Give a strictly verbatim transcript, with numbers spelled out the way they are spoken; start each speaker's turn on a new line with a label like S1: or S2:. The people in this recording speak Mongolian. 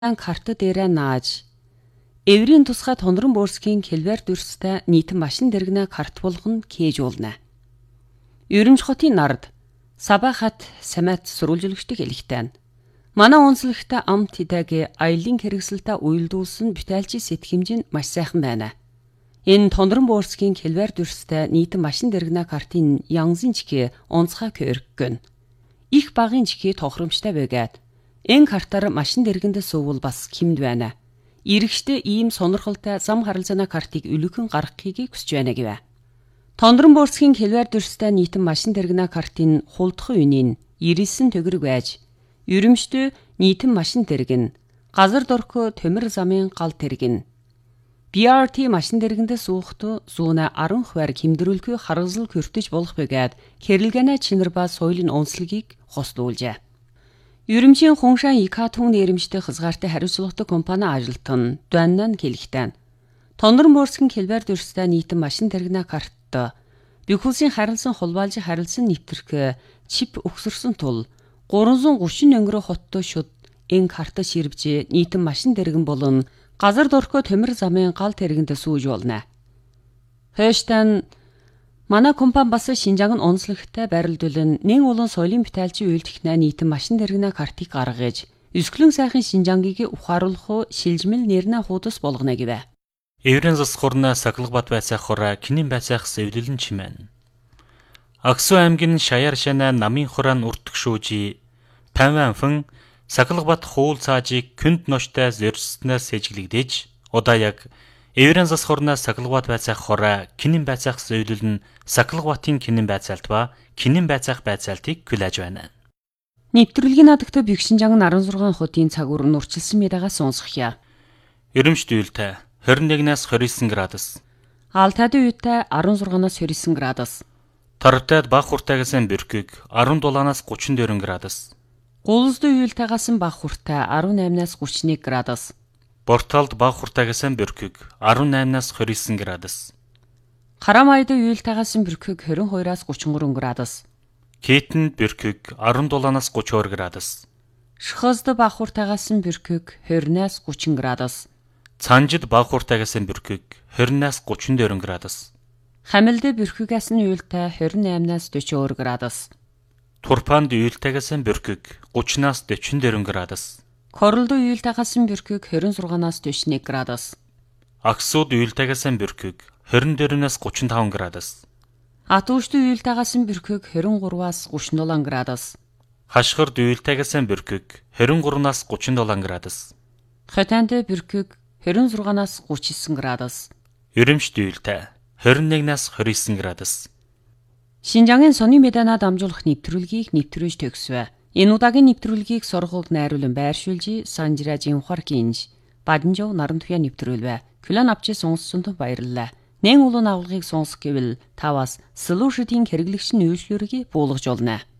S1: Карта дээрээ нааж эврийн тусгай тундран бөөрсгийн кэлвер дүрстэй нийтэн машин дэргэнэ карт болгон кээж уулна. Ерөнж хотын нард Сабаа хат самайт сурвалжлагчдыг элэгтэн. Манай онцлогтой амт идэг аялын хэрэгсэлтэй уйлдуулсан бүтээлчийн сэтгэмж нь маш сайхан байна. Энэ тундран бөөрсгийн кэлвер дүрстэй нийтэн машин дэргэнэ картын янзын чигээ онцгой көргөн. Их багын чигээ тохиромжтой байгаад энэ картаар машин дэргэндээ суувал бас хэмд байна. Иргэжтэй ийм сонирхолтой зам харилцааны картыг өлөгөн гаргахыг хүсэж байна гэв. Тундран бөөрсгийн кэлвер дүрстэй нийтэн машин дэргэнэ картын хулдах үеийн ирсэн төгрөг байж, ерөмжтөө нийтэн машин дэргэн, газар дөрхөө төмөр замын гал тэргэн. би ар ти машин дэргэндээ суухт зүүнэ арван хувиар хэмдрүүлэхгүй харгазал көртөж болох байгаад хэрэлгэнэ чинэр ба соёлын онцлогийг хослуулжээ. Ерөмжийн хуншаа икатун нэрэмжтэй хязгаартай хариуцлагатай компани ажилтан Дуаннан хэлэхтэн. Тундран бөөрсгийн кэлвер дүрстэй нийтэн машин дэргэнэ карт Бихүсийн харилцан холбоолжийн харилцан нэвтрэх чип өгсөрсөн тул гуравсан гурван өнгөрөө хоттой шуд энэ карта ширвж нийтэн машин дэргэн болон газар дөрхөө төмөр замын гал тэргэндээ сууж болно. Хэштан манай компани бас Шинжааг нь онцлогтой байрлуулан нэн улан соёлын бүтээлчийн үйлдвэрнэ нийтэн машин дэргэнэ картыг гаргаж өсгөлэн сайхан Шинжаагийг ухааруулах шилжмэл нэрнэ хуудас болгоно гэв.
S2: Эврэн засхурна саклгбат байцаах хураа кинин байцаах сэвлэлэн чимэн. Аксу аймгийн Шаяар шана намын хураан уртгшүүжи Панванфэн саклгбат хуул цаажийг күнд ноштой зорьснаас сэжиглэгдэж удаа яг Эврэн засхурна саклгбат байцаах хураа кинин байцаах сэвлэлэн саклгбатын кинин байцаалт ба кинин байцаах байцаалтыг хүлээж байна.
S1: Нэвтрүүлгийн надагтай Бэгшинжааг нь арван зургаан хотын цаг уран урчилсан мэдагаас сонсгоё.
S2: Ерөмжт үйлтэй двадцать однаас двадцать девять градус.
S1: Алтайд үйтэй арван зургаанаас двадцать девять градус.
S2: Тарвтайд баг хуртайгаас бэркэг арван дулаанаас тридцать четыре градус.
S1: Гулсд үйлтэйгээс баг хуртай арван наймнаас тридцать один градус.
S2: Борталд баг хуртайгаас бэркэг арван наймнаас двадцать девять градус.
S1: Харамайд үйлтэйгээс бэркэг двадцать двоноос тридцать три градус.
S2: Кэтэнд бэркэг арван дулаанаас тридцать two градус.
S1: Шхозд баг хуртайгаас бэркэг двадцать-оос тридцать градус.
S2: Цанжид баг хуртайгаас бэркэг двадцать-оос тридцать четыре градус.
S1: Хамилд бэркэгээс нь үйлтэй двадцать восемь-оос сорок two градус.
S2: Турпанд үйлтэйгээс бэркэг тридцать-оос сорок четыре градус.
S1: Королд үйлтэйгээс бэркэг двадцать шесть-оос сорок one градус.
S2: Аксууд үйлтэйгээс бэркэг двадцать four-оос тридцать five градус.
S1: Атуушд үйлтэйгээс бэркэг двадцать three-оос тридцать seven градус.
S2: Хашгирд үйлтэйгээс бэркэг двадцать three-оос тридцать seven градус.
S1: Хотанд бэркэг двадцать six-оос тридцать nine градус.
S2: Ерөмжт үйлтэй двадцать one-оос двадцать nine градус.
S1: Шинжаагийн сони медана дамжуулах нэвтрүүлгийг нэвтрүүлж төгсвэ. Энэ удаагийн нэвтрүүлгийг сургууль найруулан байршуулж Санжиражийн ухаркинж Бадинжоо Нарамтуя нэвтрүүлвэ. Күлэн авчи сонссон баярлалаа. Нэн улуун авлагыг сонсох гэвэл таваас солиушдын хэрэглэгч нь үйлчлүүрийг буулгаж олно.